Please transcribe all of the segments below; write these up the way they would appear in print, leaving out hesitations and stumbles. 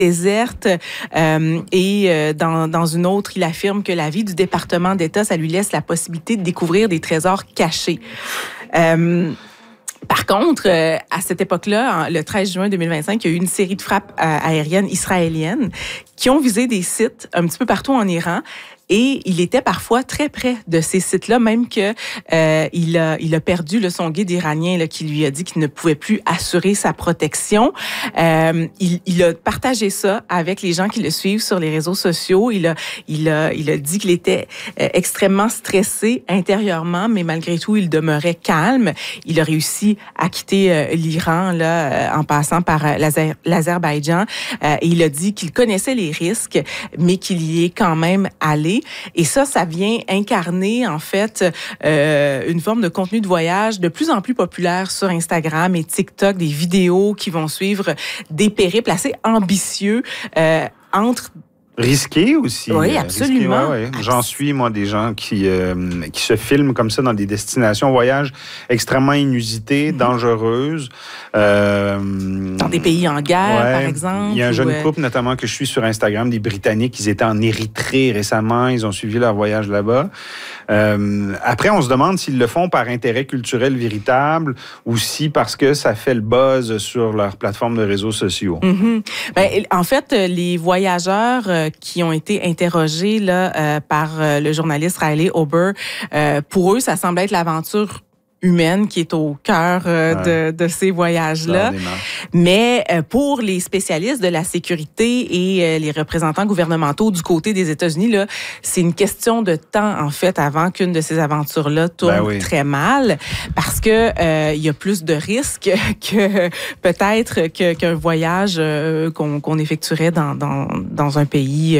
déserte et dans une autre, il affirme que la vie du département d'État, ça lui laisse la possibilité de découvrir des trésors cachés. Par contre, à cette époque-là, le 13 juin 2025, il y a eu une série de frappes aériennes israéliennes qui ont visé des sites un petit peu partout en Iran. Et il était parfois très près de ces sites-là, même que il a perdu son guide iranien là, qui lui a dit qu'il ne pouvait plus assurer sa protection. Il a partagé ça avec les gens qui le suivent sur les réseaux sociaux. Il a dit qu'il était extrêmement stressé intérieurement, mais malgré tout, il demeurait calme. Il a réussi à quitter l'Iran là, en passant par l'Azerbaïdjan. Et il a dit qu'il connaissait les risques, mais qu'il y est quand même allé. Et ça vient incarner, en fait, une forme de contenu de voyage de plus en plus populaire sur Instagram et TikTok, des vidéos qui vont suivre des périples assez ambitieux entre... Risqué aussi. Oui, absolument. Risqué, ouais. J'en suis, moi, des gens qui se filment comme ça dans des destinations voyage extrêmement inusitées, dangereuses. Dans des pays en guerre, par exemple. Il y a un jeune couple, notamment, que je suis sur Instagram, des Britanniques. Ils étaient en Érythrée récemment. Ils ont suivi leur voyage là-bas. Après, on se demande s'ils le font par intérêt culturel véritable ou si parce que ça fait le buzz sur leur plateforme de réseaux sociaux. Mm-hmm. Ben, en fait, les voyageurs qui ont été interrogés là, par le journaliste Riley Ober, pour eux, ça semble être l'aventure humaine qui est au cœur de ces voyages-là. Mais pour les spécialistes de la sécurité et les représentants gouvernementaux du côté des États-Unis, là, c'est une question de temps, en fait, avant qu'une de ces aventures-là tourne très mal, parce que il y a plus de risques que peut-être qu'un voyage qu'on effectuerait dans un pays...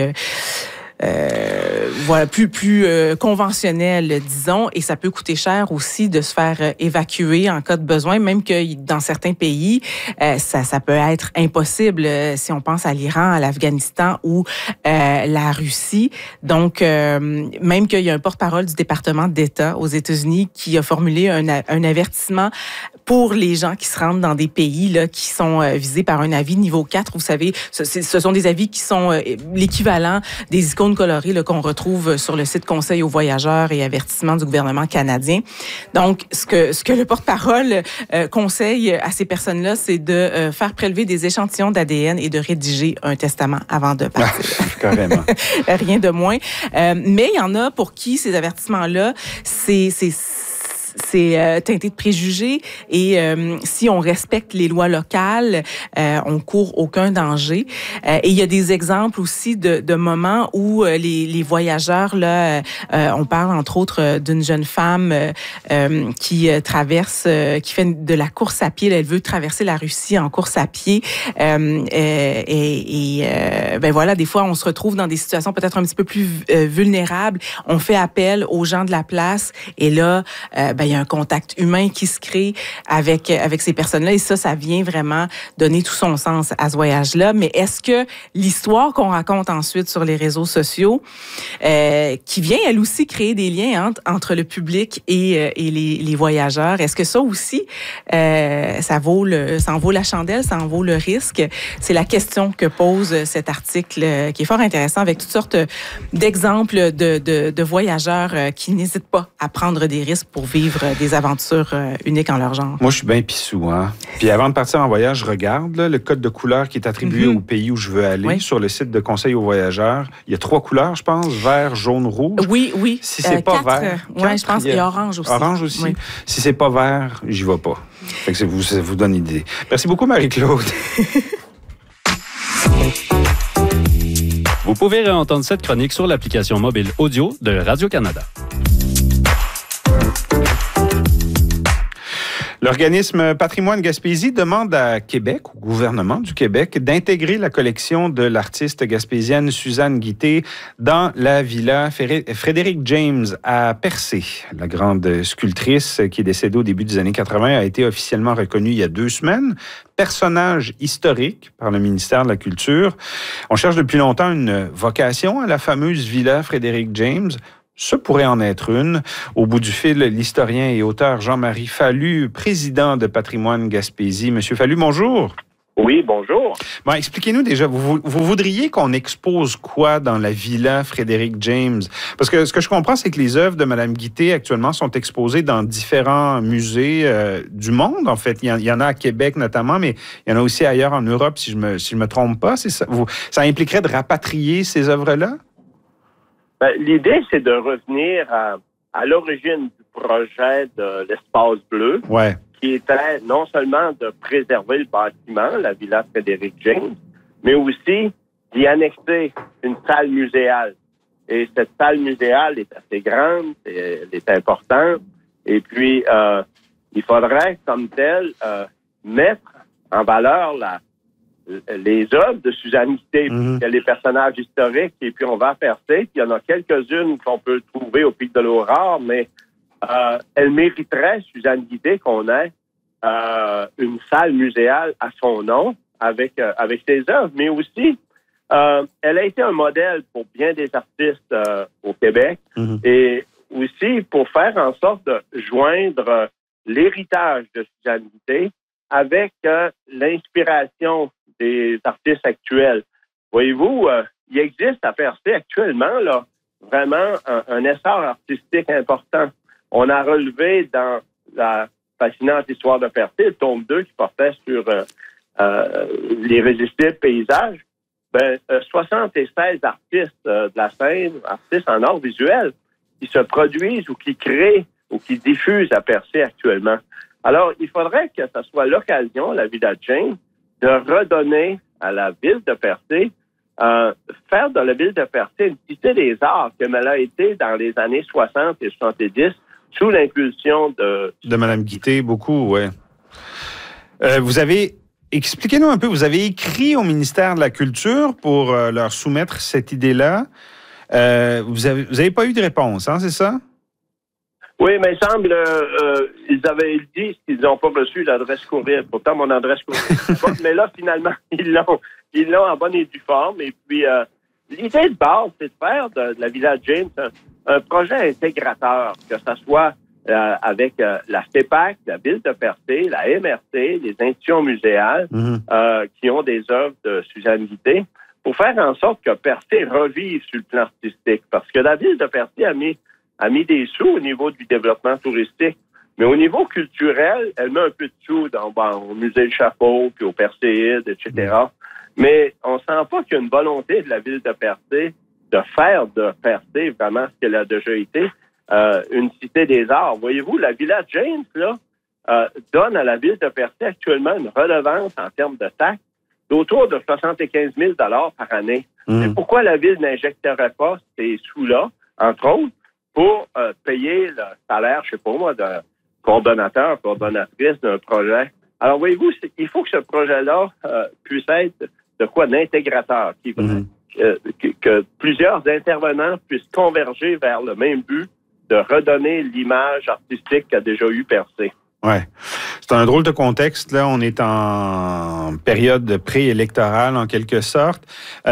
voilà, plus conventionnel, disons, et ça peut coûter cher aussi de se faire évacuer en cas de besoin, même que dans certains pays, ça peut être impossible si on pense à l'Iran, à l'Afghanistan ou la Russie. Donc, même qu'il y a un porte-parole du département d'État aux États-Unis qui a formulé un avertissement pour les gens qui se rendent dans des pays là, qui sont visés par un avis niveau 4. Vous savez, ce sont des avis qui sont l'équivalent des icônes colorées là, qu'on retrouve sur le site Conseil aux voyageurs et avertissement du gouvernement canadien. Donc, ce que le porte-parole conseille à ces personnes-là, c'est de faire prélever des échantillons d'ADN et de rédiger un testament avant de partir. Carrément. Rien de moins. Mais il y en a pour qui ces avertissements-là, c'est teinté de préjugés et si on respecte les lois locales, on court aucun danger. Et il y a des exemples aussi de moments où les voyageurs, là, on parle entre autres d'une jeune femme qui traverse, qui fait de la course à pied. Là, elle veut traverser la Russie en course à pied. Ben voilà, des fois, on se retrouve dans des situations peut-être un petit peu plus vulnérables. On fait appel aux gens de la place et là, il y a un contact humain qui se crée avec ces personnes-là et ça vient vraiment donner tout son sens à ce voyage-là. Mais est-ce que l'histoire qu'on raconte ensuite sur les réseaux sociaux, qui vient elle aussi créer des liens entre le public et les voyageurs, est-ce que ça aussi, ça en vaut la chandelle, ça en vaut le risque? C'est la question que pose cet article qui est fort intéressant avec toutes sortes d'exemples de voyageurs qui n'hésitent pas à prendre des risques pour vivre des aventures uniques en leur genre. Moi, je suis bien pissou, hein. Puis avant de partir en voyage, je regarde là, le code de couleur qui est attribué au pays où je veux aller sur le site de Conseil aux voyageurs. Il y a 3 couleurs, je pense, vert, jaune, rouge. Oui. Si c'est pas 4, vert... oui, je pense qu'il y a orange aussi. Orange aussi. Oui. Si c'est pas vert, j'y vais pas. Fait que ça vous donne une idée. Merci beaucoup, Marie-Claude. Vous pouvez réentendre cette chronique sur l'application mobile audio de Radio-Canada. L'organisme Patrimoine Gaspésie demande à Québec, au gouvernement du Québec, d'intégrer la collection de l'artiste gaspésienne Suzanne Guité dans la villa Frédéric James à Percé. La grande sculptrice qui est décédée au début des années 80 a été officiellement reconnue il y a 2 semaines. Personnage historique par le ministère de la Culture. On cherche depuis longtemps une vocation à la fameuse villa Frédéric James. Ce pourrait en être une. Au bout du fil, l'historien et auteur Jean-Marie Fallu, président de Patrimoine Gaspésie. Monsieur Fallu, bonjour. Oui, bonjour. Bon, expliquez-nous déjà, vous voudriez qu'on expose quoi dans la Villa Frédéric James? Parce que ce que je comprends, c'est que les œuvres de Mme Guité actuellement sont exposées dans différents musées du monde, en fait. Il y en a à Québec notamment, mais il y en a aussi ailleurs en Europe, si je me trompe pas. C'est ça, ça impliquerait de rapatrier ces œuvres-là? Ben, l'idée, c'est de revenir à l'origine du projet de l'Espace Bleu, Ouais. qui était non seulement de préserver le bâtiment, la Villa Frédéric James, mais aussi d'y annexer une salle muséale. Et cette salle muséale est assez grande, elle est importante, et puis il faudrait, comme tel, mettre en valeur les œuvres de Suzanne Guité, les personnages historiques, et puis on va percer, puis il y en a quelques-unes qu'on peut trouver au Pic de l'Aurore, mais elle mériterait, Suzanne Guité, qu'on ait une salle muséale à son nom avec ses œuvres, mais aussi elle a été un modèle pour bien des artistes au Québec et aussi pour faire en sorte de joindre l'héritage de Suzanne Guité avec l'inspiration des artistes actuels. Voyez-vous, il existe à Percé actuellement là, vraiment un essor artistique important. On a relevé dans la fascinante histoire de Percé, le tome 2 qui portait sur l'irrésistible paysage, 76 artistes de la scène, artistes en art visuel, qui se produisent ou qui créent ou qui diffusent à Percé actuellement. Alors, il faudrait que ce soit l'occasion, la Villa James, de redonner à la ville de Percé, faire de la ville de Percé une cité des arts comme elle a été dans les années 60 et 70, sous l'impulsion de Mme Guité, beaucoup, oui. Expliquez-nous un peu, vous avez écrit au ministère de la Culture pour leur soumettre cette idée-là. Vous avez pas eu de réponse, hein, c'est ça? Oui, mais il semble, ils avaient dit qu'ils n'ont pas reçu l'adresse courriel. Pourtant, mon adresse courriel. Mais là, finalement, ils l'ont en bonne et due forme. Et puis, l'idée de base, c'est de faire de la Villa James un projet intégrateur, que ce soit avec la FEPAC, la Ville de Percé, la MRC, les institutions muséales qui ont des œuvres de Suzanne Guité, pour faire en sorte que Percé revive sur le plan artistique. Parce que la Ville de Percé a mis des sous au niveau du développement touristique, mais au niveau culturel, elle met un peu de sous au Musée Le Chapeau, puis au Perséide, etc. Mais on sent pas qu'il y a une volonté de la Ville de Percé de faire de Percé vraiment ce qu'elle a déjà été, une cité des arts. Voyez-vous, la Villa James, là, donne à la Ville de Percé actuellement une redevance en termes de taxes d'autour de 75 000 $ par année. C'est pourquoi la Ville n'injecterait pas ces sous-là, entre autres, pour payer le salaire, je sais pas moi, de coordonnateur, coordonnatrice d'un projet. Alors, voyez-vous, il faut que ce projet-là puisse être de quoi d'intégrateur, que plusieurs intervenants puissent converger vers le même but de redonner l'image artistique qu'a déjà eu Percé. Ouais. C'est un drôle de contexte. Là, on est en période préélectorale, en quelque sorte.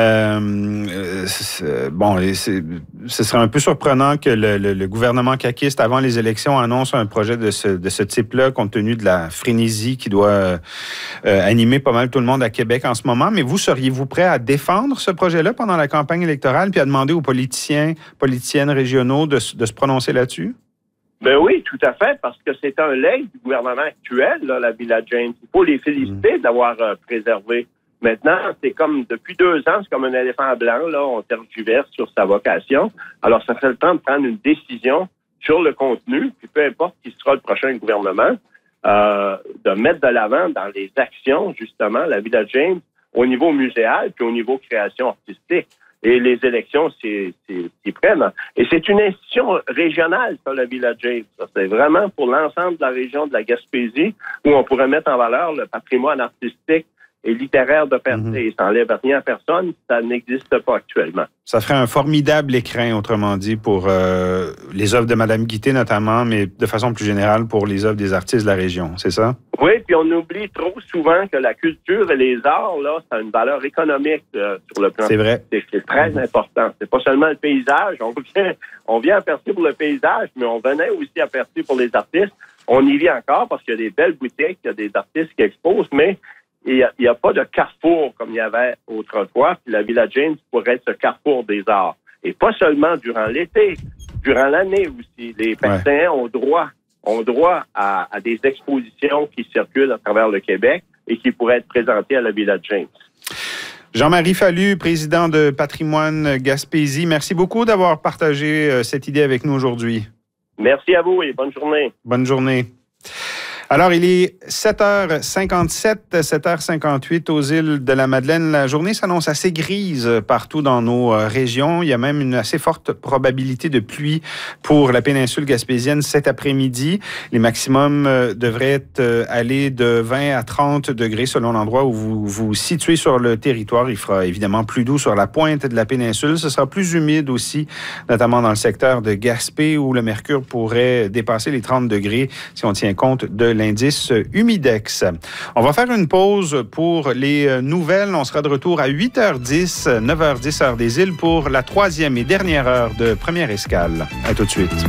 Ce serait un peu surprenant que le gouvernement caquiste, avant les élections, annonce un projet de ce type-là, compte tenu de la frénésie qui doit animer pas mal tout le monde à Québec en ce moment. Mais vous, seriez-vous prêt à défendre ce projet-là pendant la campagne électorale, puis à demander aux politiciennes régionaux de se prononcer là-dessus? Ben oui, tout à fait, parce que c'est un legs du gouvernement actuel, là, la Villa James. Il faut les féliciter d'avoir préservé. Maintenant, c'est comme, depuis 2 ans, c'est comme un éléphant blanc, là, on tergiverse sur sa vocation. Alors, ça serait le temps de prendre une décision sur le contenu, puis peu importe qui sera le prochain gouvernement, de mettre de l'avant dans les actions, justement, la Villa James, au niveau muséal, puis au niveau création artistique. Et les élections s'y prennent. Et c'est une institution régionale, ça, la Villa James. Ça, c'est vraiment pour l'ensemble de la région de la Gaspésie, où on pourrait mettre en valeur le patrimoine artistique et littéraire de Percé. Ça n'enlève rien à personne, ça n'existe pas actuellement. Ça ferait un formidable écrin, autrement dit, pour les œuvres de Mme Guité notamment, mais de façon plus générale pour les œuvres des artistes de la région, c'est ça? Oui, puis on oublie trop souvent que la culture et les arts, là, ça a une valeur économique sur le plan. C'est vrai. C'est très important. C'est pas seulement le paysage. On vient à Percé pour le paysage, mais on venait aussi à Percé pour les artistes. On y vit encore parce qu'il y a des belles boutiques, il y a des artistes qui exposent, mais il n'y a pas de carrefour comme il y avait autrefois. Puis la Villa James pourrait être ce carrefour des arts. Et pas seulement durant l'été, durant l'année aussi. Les Perséens ont droit à des expositions qui circulent à travers le Québec et qui pourraient être présentées à la Villa James. Jean-Marie Fallu, président de Patrimoine Gaspésie, merci beaucoup d'avoir partagé cette idée avec nous aujourd'hui. Merci à vous et bonne journée. Bonne journée. Alors, il est 7h57, 7h58 aux îles de la Madeleine. La journée s'annonce assez grise partout dans nos régions. Il y a même une assez forte probabilité de pluie pour la péninsule gaspésienne cet après-midi. Les maximums devraient aller de 20 à 30 degrés selon l'endroit où vous vous situez sur le territoire. Il fera évidemment plus doux sur la pointe de la péninsule. Ce sera plus humide aussi, notamment dans le secteur de Gaspé où le mercure pourrait dépasser les 30 degrés si on tient compte de l'indice Humidex. On va faire une pause pour les nouvelles. On sera de retour à 8h10, 9h10 heure des îles pour la troisième et dernière heure de Première Escale. À tout de suite.